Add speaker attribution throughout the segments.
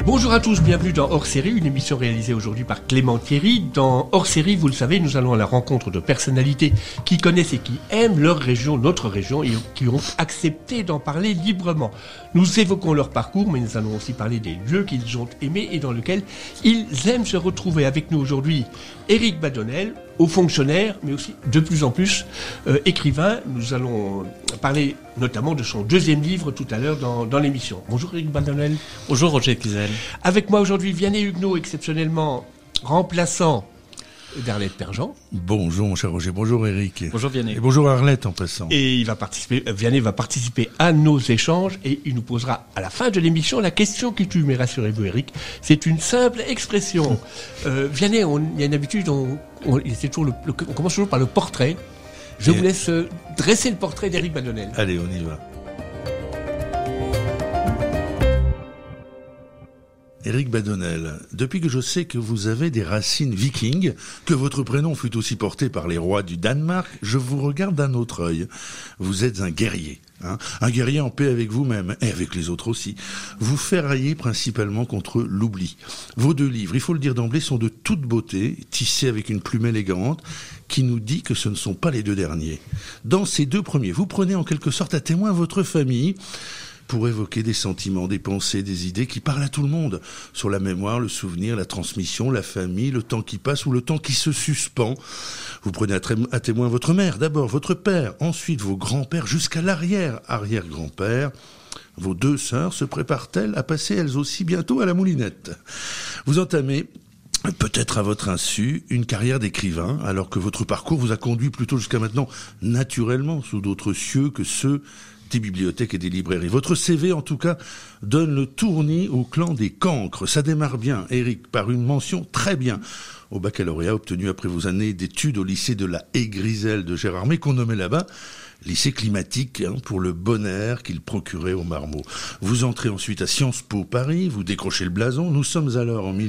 Speaker 1: Bonjour à tous, bienvenue dans Hors Série, une émission réalisée aujourd'hui par Clément Thierry. Dans Hors Série, vous le savez, nous allons à la rencontre de personnalités qui connaissent et qui aiment leur région, notre région, et qui ont accepté d'en parler librement. Nous évoquons leur parcours, mais nous allons aussi parler des lieux qu'ils ont aimés et dans lesquels ils aiment se retrouver. Avec nous aujourd'hui, Éric Badonnel, haut fonctionnaire, mais aussi de plus en plus écrivain. Nous allons parler notamment de son deuxième livre tout à l'heure dans l'émission. Bonjour Éric Badonnel.
Speaker 2: Bonjour Roger Cluzel.
Speaker 1: Avec moi aujourd'hui, Vianney Huguenot, exceptionnellement remplaçant d'Arlette Perjean.
Speaker 3: Bonjour mon cher Roger, bonjour Éric.
Speaker 2: Bonjour Vianney.
Speaker 3: Et bonjour Arlette en passant.
Speaker 1: Et Vianney va participer à nos échanges et il nous posera à la fin de l'émission la question qui tue. Mais rassurez-vous Éric, c'est une simple expression. Vianney, il y a une habitude, on commence toujours par le portrait. Je vous laisse dresser le portrait d'Éric Badonnel.
Speaker 3: Allez, on y va. Éric Badonnel, depuis que je sais que vous avez des racines vikings, que votre prénom fut aussi porté par les rois du Danemark, je vous regarde d'un autre œil. Vous êtes un guerrier, un guerrier en paix avec vous-même et avec les autres aussi. Vous ferraillez principalement contre l'oubli. Vos deux livres, il faut le dire d'emblée, sont de toute beauté, tissés avec une plume élégante, qui nous dit que ce ne sont pas les deux derniers. Dans ces deux premiers, vous prenez en quelque sorte à témoin votre famille, pour évoquer des sentiments, des pensées, des idées qui parlent à tout le monde, sur la mémoire, le souvenir, la transmission, la famille, le temps qui passe ou le temps qui se suspend. Vous prenez à témoin votre mère, d'abord votre père, ensuite vos grands-pères, jusqu'à l'arrière-arrière-grand-père. Vos deux sœurs se préparent-elles à passer elles aussi bientôt à la moulinette? Vous entamez, peut-être à votre insu, une carrière d'écrivain, alors que votre parcours vous a conduit plutôt jusqu'à maintenant naturellement sous d'autres cieux que ceux des bibliothèques et des librairies. Votre CV, en tout cas, donne le tournis au clan des cancres. Ça démarre bien, Éric, par une mention très bien au baccalauréat obtenu après vos années d'études au lycée de la Haie-Griselle de Gérardmer, qu'on nommait là-bas lycée climatique, pour le bon air qu'il procurait aux marmots. Vous entrez ensuite à Sciences Po Paris, vous décrochez le blason, nous sommes alors en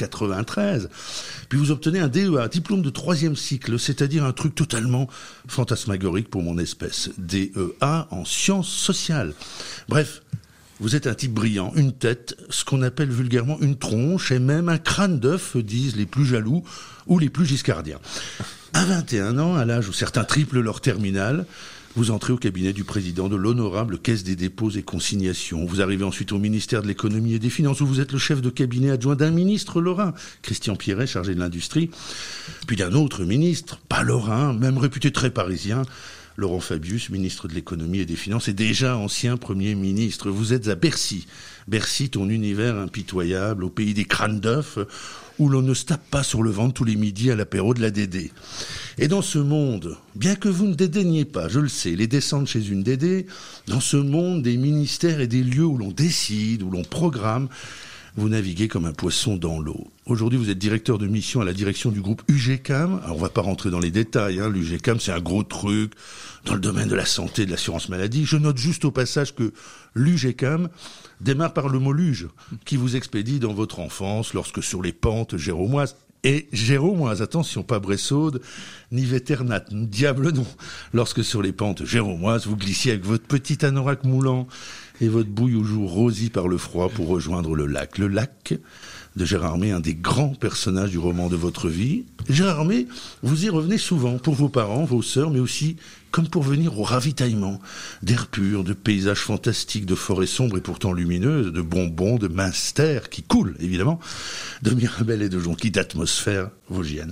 Speaker 3: 1993, puis vous obtenez un DEA, un diplôme de 3e cycle, c'est-à-dire un truc totalement fantasmagorique pour mon espèce. DEA en sciences sociales. Bref, vous êtes un type brillant, une tête, ce qu'on appelle vulgairement une tronche, et même un crâne d'œuf, disent les plus jaloux ou les plus giscardiens. À 21 ans, à l'âge où certains triplent leur terminale, vous entrez au cabinet du président de l'honorable Caisse des dépôts et consignations. Vous arrivez ensuite au ministère de l'économie et des finances, où vous êtes le chef de cabinet adjoint d'un ministre lorrain, Christian Pierret, chargé de l'industrie, puis d'un autre ministre, pas lorrain, même réputé très parisien, Laurent Fabius, ministre de l'économie et des finances, et déjà ancien Premier ministre. Vous êtes à Bercy. Bercy, ton univers impitoyable, au pays des crânes d'œufs, où l'on ne se tape pas sur le ventre tous les midis à l'apéro de la Dédé. Et dans ce monde, bien que vous ne dédaigniez pas, je le sais, les descendre chez une Dédé, dans ce monde des ministères et des lieux où l'on décide, où l'on programme, vous naviguez comme un poisson dans l'eau. Aujourd'hui, vous êtes directeur de mission à la direction du groupe UGCAM. Alors, on va pas rentrer dans les détails, l'UGCAM, c'est un gros truc dans le domaine de la santé et de l'assurance maladie. Je note juste au passage que l'UGCAM démarre par le mot luge, qui vous expédie dans votre enfance, lorsque sur les pentes géromoises, et géromoises, attention, pas Bressaude, ni Véternat, diable non, lorsque sur les pentes géromoises, vous glissiez avec votre petit anorak moulant et votre bouille aux joues rosies par le froid pour rejoindre le lac. Le lac de Gérardmer, un des grands personnages du roman de votre vie. Gérardmer, vous y revenez souvent, pour vos parents, vos sœurs, mais aussi comme pour venir au ravitaillement d'air pur, de paysages fantastiques, de forêts sombres et pourtant lumineuses, de bonbons, de minster qui coulent, évidemment, de Mirabel et de jonquilles, d'atmosphère vosgienne.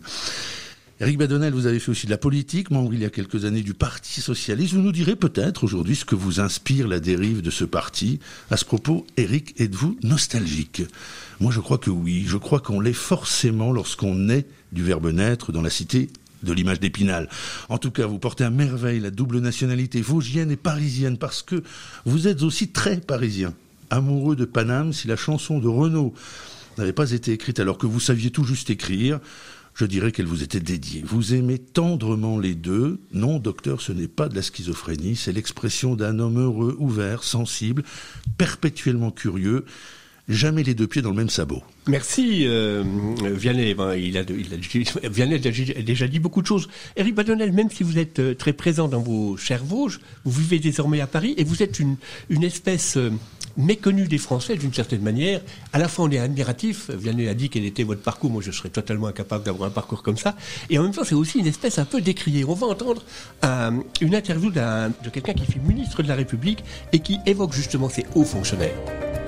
Speaker 3: Éric Badonnel, vous avez fait aussi de la politique, membre il y a quelques années du Parti Socialiste. Vous nous direz peut-être aujourd'hui ce que vous inspire la dérive de ce parti. À ce propos, Éric, êtes-vous nostalgique ? Moi, je crois que oui. Je crois qu'on l'est forcément lorsqu'on naît du verbe naître dans la cité de l'image d'Épinal. En tout cas, vous portez à merveille la double nationalité vosgienne et parisienne parce que vous êtes aussi très parisien. Amoureux de Paname, si la chanson de Renaud n'avait pas été écrite alors que vous saviez tout juste écrire, je dirais qu'elle vous était dédiée. Vous aimez tendrement les deux. Non, docteur, ce n'est pas de la schizophrénie, c'est l'expression d'un homme heureux, ouvert, sensible, perpétuellement curieux, jamais les deux pieds dans le même sabot.
Speaker 1: Merci Vianney. Vianney a déjà dit beaucoup de choses. Éric Badonnel, même si vous êtes très présent dans vos chers Vosges, vous vivez désormais à Paris et vous êtes une espèce méconnu des Français d'une certaine manière. À la fois on est admiratif, Vianney a dit quel était votre parcours, moi je serais totalement incapable d'avoir un parcours comme ça, et en même temps c'est aussi une espèce un peu décriée. On va entendre une interview de quelqu'un qui fut ministre de la République et qui évoque justement ces hauts fonctionnaires.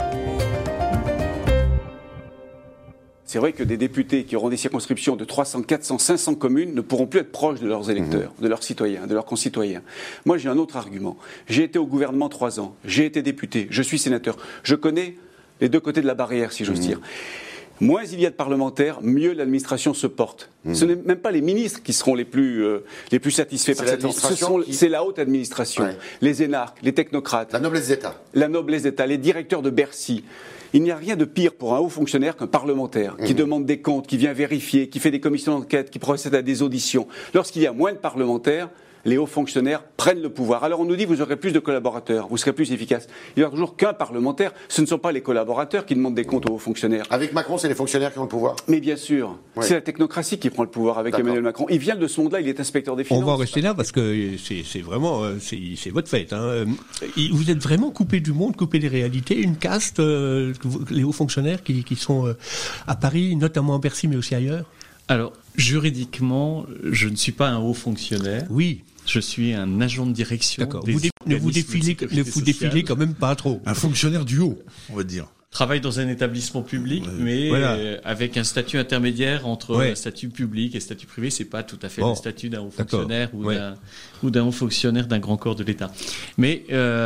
Speaker 2: C'est vrai que des députés qui auront des circonscriptions de 300, 400, 500 communes ne pourront plus être proches de leurs électeurs, de leurs citoyens, de leurs concitoyens. Moi, j'ai un autre argument. J'ai été au gouvernement 3 ans, j'ai été député, je suis sénateur. Je connais les deux côtés de la barrière, si j'ose dire. Moins il y a de parlementaires, mieux l'administration se porte. Ce n'est même pas les ministres qui seront les plus satisfaits par cette administration. C'est la haute administration, les énarques, les technocrates.
Speaker 4: La noblesse d'État.
Speaker 2: La noblesse d'État, les directeurs de Bercy. Il n'y a rien de pire pour un haut fonctionnaire qu'un parlementaire qui demande des comptes, qui vient vérifier, qui fait des commissions d'enquête, qui procède à des auditions. Lorsqu'il y a moins de parlementaires, les hauts fonctionnaires prennent le pouvoir. Alors on nous dit vous aurez plus de collaborateurs, vous serez plus efficace. Il n'y aura toujours qu'un parlementaire. Ce ne sont pas les collaborateurs qui demandent des comptes aux hauts fonctionnaires.
Speaker 4: Avec Macron, c'est les fonctionnaires qui ont le pouvoir.
Speaker 2: Mais bien sûr, c'est la technocratie qui prend le pouvoir avec Emmanuel Macron. Il vient de ce monde-là, il est inspecteur des finances.
Speaker 1: On va en rester là parce que c'est vraiment c'est votre fête. Hein. Vous êtes vraiment coupé du monde, coupé des réalités. Une caste, les hauts fonctionnaires qui sont à Paris, notamment à Bercy, mais aussi ailleurs.
Speaker 5: Alors, juridiquement, je ne suis pas un haut fonctionnaire.
Speaker 1: Oui.
Speaker 5: Je suis un agent de direction.
Speaker 1: D'accord. Ne vous défilez quand même pas trop.
Speaker 3: Un fonctionnaire du haut, on va dire.
Speaker 5: Travaille dans un établissement public, mais avec un statut intermédiaire entre un statut public et statut privé. C'est pas tout à fait le statut d'un haut fonctionnaire ou d'un haut fonctionnaire d'un grand corps de l'État. Mais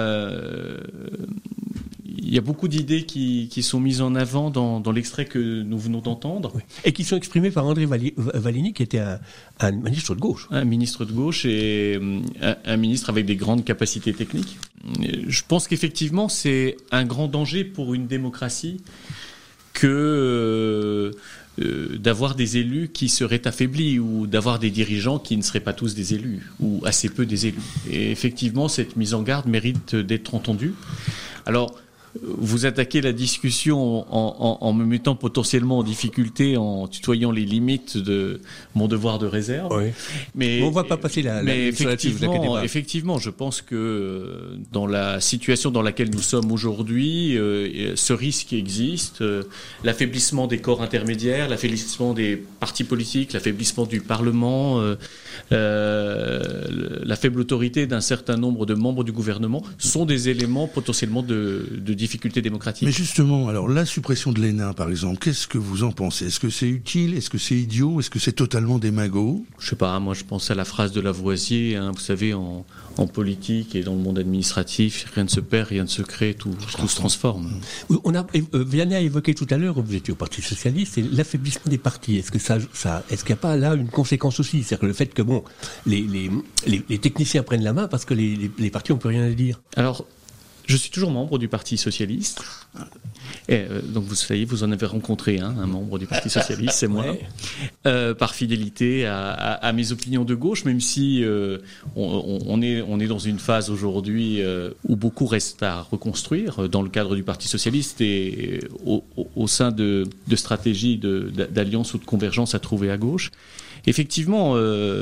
Speaker 5: il y a beaucoup d'idées qui sont mises en avant dans l'extrait que nous venons d'entendre.
Speaker 1: Oui. Et qui sont exprimées par André Vallini, qui était un ministre de gauche.
Speaker 5: Un ministre de gauche et un ministre avec des grandes capacités techniques. Je pense qu'effectivement, c'est un grand danger pour une démocratie que d'avoir des élus qui seraient affaiblis ou d'avoir des dirigeants qui ne seraient pas tous des élus ou assez peu des élus. Et effectivement, cette mise en garde mérite d'être entendue. Alors, vous attaquez la discussion en me mettant potentiellement en difficulté, en tutoyant les limites de mon devoir de réserve.
Speaker 1: Oui. Mais on ne va pas passer
Speaker 5: effectivement, je pense que dans la situation dans laquelle nous sommes aujourd'hui, ce risque existe. L'affaiblissement des corps intermédiaires, l'affaiblissement des partis politiques, l'affaiblissement du Parlement, la faible autorité d'un certain nombre de membres du gouvernement sont des éléments potentiellement de difficultés démocratiques.
Speaker 3: Mais justement, alors la suppression de l'ENA, par exemple, qu'est-ce que vous en pensez ? Est-ce que c'est utile ? Est-ce que c'est idiot ? Est-ce que c'est totalement démago ?
Speaker 5: Je sais pas, moi je pense à la phrase de Lavoisier, vous savez, en politique et dans le monde administratif, rien ne se perd, rien ne se crée, tout se transforme.
Speaker 1: Vianney a évoqué tout à l'heure, vous étiez au Parti Socialiste, c'est l'affaiblissement des partis. Est-ce qu'il n'y a pas là une conséquence aussi ? C'est-à-dire que le fait que les techniciens prennent la main parce que les partis n'ont plus rien à dire.
Speaker 5: Alors, je suis toujours membre du Parti Socialiste. Et, donc vous en avez rencontré un membre du Parti Socialiste, c'est moi, par fidélité à mes opinions de gauche, même si on est dans une phase aujourd'hui où beaucoup reste à reconstruire dans le cadre du Parti Socialiste et au sein de stratégies d'alliance ou de convergence à trouver à gauche. Effectivement,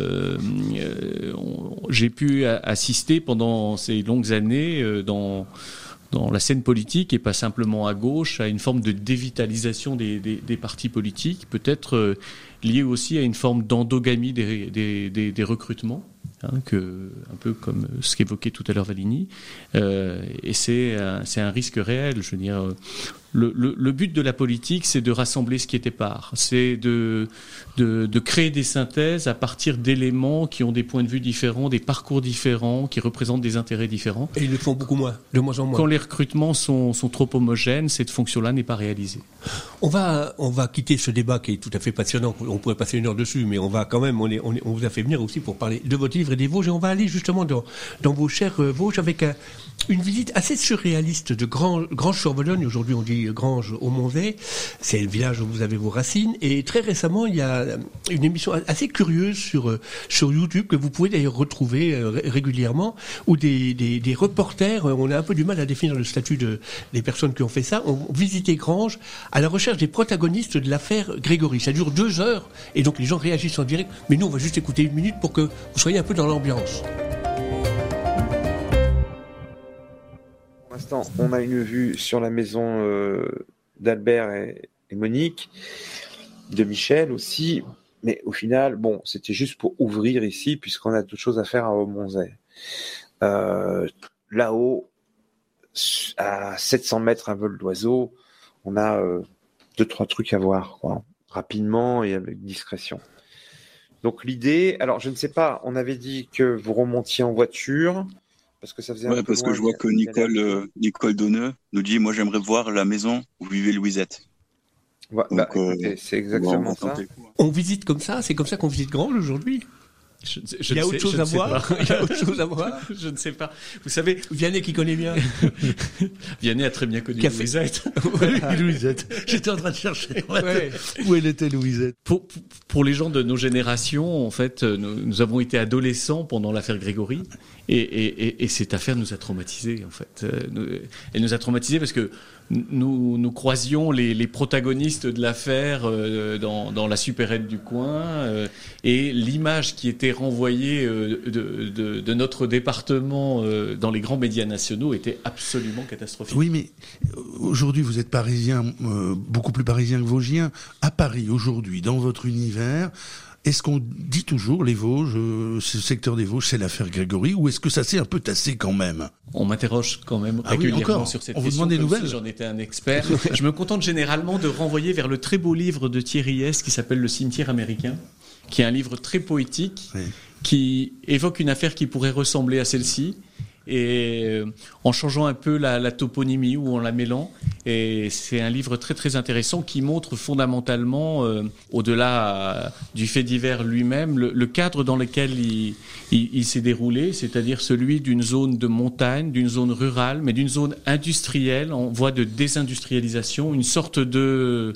Speaker 5: j'ai pu assister pendant ces longues années dans la scène politique et pas simplement à gauche à une forme de dévitalisation des partis politiques, peut-être liée aussi à une forme d'endogamie des recrutements, un peu comme ce qu'évoquait tout à l'heure Vallini, et c'est un risque réel. Je veux dire, le but de la politique, c'est de rassembler ce qui est épars, c'est de créer des synthèses à partir d'éléments qui ont des points de vue différents, des parcours différents, qui représentent des intérêts différents.
Speaker 1: Et ils le font beaucoup moins, de moins en moins.
Speaker 5: Quand les recrutements sont trop homogènes, cette fonction-là n'est pas réalisée.
Speaker 1: On va quitter ce débat qui est tout à fait passionnant. On pourrait passer une heure dessus, mais on va quand même. On vous a fait venir aussi pour parler de votre livre et des Vosges. Et on va aller justement dans vos chers Vosges avec une visite assez surréaliste de Granges-sur-Vologne. Aujourd'hui, on dit Granges au Montvey. C'est le village où vous avez vos racines. Et très récemment, il y a une émission assez curieuse sur YouTube que vous pouvez d'ailleurs retrouver régulièrement, où des reporters, on a un peu du mal à définir le statut des personnes qui ont fait ça, ont visité Granges à la recherche des protagonistes de l'affaire Grégory. Ça dure 2 heures et donc les gens réagissent en direct. Mais nous, on va juste écouter 1 minute pour que vous soyez un peu dans l'ambiance.
Speaker 6: l'instant, on a une vue sur la maison d'Albert et Monique, de Michel aussi, mais au final, bon, c'était juste pour ouvrir ici, puisqu'on a d'autres choses à faire à Aumonzey. Là-haut, à 700 mètres à vol d'oiseau, on a 2-3 trucs à voir, quoi, rapidement et avec discrétion. Donc l'idée, alors je ne sais pas, on avait dit que vous remontiez en voiture, parce que ça faisait un peu
Speaker 7: parce
Speaker 6: loin,
Speaker 7: que je vois que Nicole Donneux nous dit, moi j'aimerais voir la maison où vivait Louisette. Donc,
Speaker 6: écoutez, c'est exactement ça.
Speaker 1: On visite comme ça, c'est comme ça qu'on visite Granges aujourd'hui. Il y a autre chose à voir. Il y a autre chose à voir.
Speaker 5: Je ne sais pas. Vous savez,
Speaker 1: Vianney qui connaît bien.
Speaker 5: Vianney a très bien connu Louisette.
Speaker 3: Oui, Louisette. J'étais en train de chercher où elle était, Louisette.
Speaker 5: Pour les gens de nos générations, en fait, nous avons été adolescents pendant l'affaire Grégory, et cette affaire nous a traumatisés, en fait. Elle nous a traumatisés parce que nous croisions les protagonistes de l'affaire dans la supérette du coin, et l'image qui était renvoyée de notre département dans les grands médias nationaux était absolument catastrophique.
Speaker 3: Oui, mais aujourd'hui, vous êtes parisien, beaucoup plus parisien que vosgien. À Paris, aujourd'hui, dans votre univers, est-ce qu'on dit toujours les Vosges, ce secteur des Vosges, c'est l'affaire Grégory, ou est-ce que ça s'est un peu tassé quand même ?
Speaker 5: On m'interroge quand même régulièrement sur cette question.
Speaker 3: On vous demande des nouvelles ?
Speaker 5: Si j'en étais un expert. Je me contente généralement de renvoyer vers le très beau livre de Thierry Hess qui s'appelle Le cimetière américain, qui est un livre très poétique, qui évoque une affaire qui pourrait ressembler à celle-ci, et en changeant un peu la toponymie ou en la mêlant. Et c'est un livre très très intéressant qui montre fondamentalement, au-delà du fait divers lui-même, le cadre dans lequel il s'est déroulé, c'est-à-dire celui d'une zone de montagne, d'une zone rurale, mais d'une zone industrielle en voie de désindustrialisation, une sorte de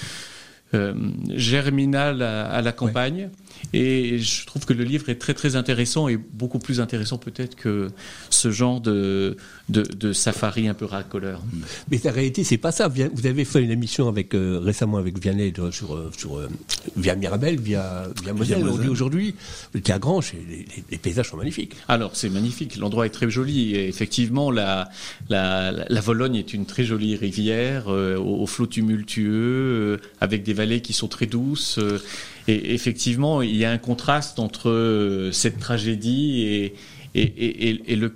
Speaker 5: germinal à la campagne. Et je trouve que le livre est très très intéressant, et beaucoup plus intéressant peut-être que ce genre de safari un peu racoleur.
Speaker 1: Mais la réalité, c'est pas ça. Vous avez fait une émission récemment avec Vianney sur via Mirabel, via Moselle. On dit aujourd'hui, vous étiez à Granges, les paysages sont magnifiques.
Speaker 5: Alors c'est magnifique, l'endroit est très joli. Et effectivement, la Vologne est une très jolie rivière aux flots tumultueux, avec des vallées qui sont très douces. Et effectivement, il y a un contraste entre cette tragédie et le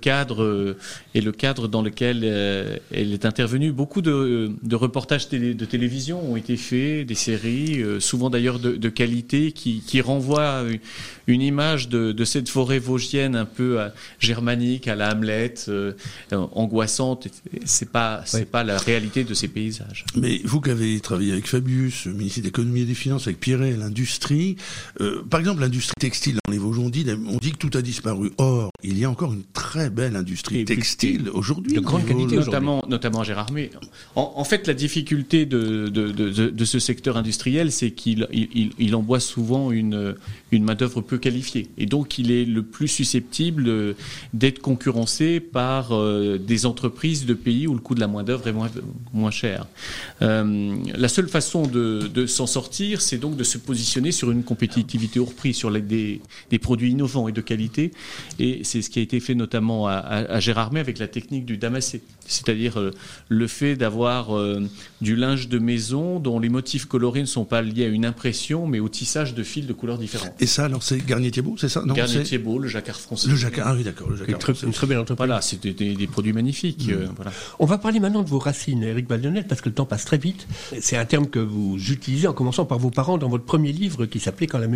Speaker 5: cadre dans lequel elle est intervenue. Beaucoup de reportages de télévision ont été faits, des séries, souvent d'ailleurs de qualité, qui renvoient une image de cette forêt vosgienne un peu germanique, à la Hamlet, angoissante. C'est pas la réalité de ces paysages.
Speaker 3: Mais vous qui avez travaillé avec Fabius, ministre de l'économie et des finances, avec Pierret, l'industrie, par exemple l'industrie textile dans les Vosges, on dit que tout a disparu. Or, il y a encore une très belle industrie textile aujourd'hui.
Speaker 1: De grande qualité,
Speaker 5: notamment à Gérardmer. En fait, la difficulté de ce secteur industriel, c'est qu'il emploie souvent une main-d'œuvre peu qualifiée. Et donc, il est le plus susceptible d'être concurrencé par des entreprises de pays où le coût de la main-d'œuvre est moins cher. La seule façon de s'en sortir, c'est donc de se positionner sur une compétitivité hors prix, sur des produits innovants et de qualité. Et c'est ce qui a été fait notamment à Gérardmer avec la technique du damassé. C'est-à-dire le fait d'avoir du linge de maison dont les motifs colorés ne sont pas liés à une impression, mais au tissage de fils de couleurs différentes.
Speaker 3: Et ça, alors, c'est Garnier-Thiebaud, c'est ça?
Speaker 5: Garnier-Thiebaud, le Jacquard français.
Speaker 3: Ah oui, d'accord. Le Jacquard.
Speaker 1: Une très belle entreprise.
Speaker 5: Voilà, c'est des produits magnifiques. Voilà.
Speaker 1: On va parler maintenant de vos racines, Éric Baldonnel, parce que le temps passe très vite. C'est un terme que vous utilisez en commençant par vos parents dans votre premier livre qui s'appelait « Quand la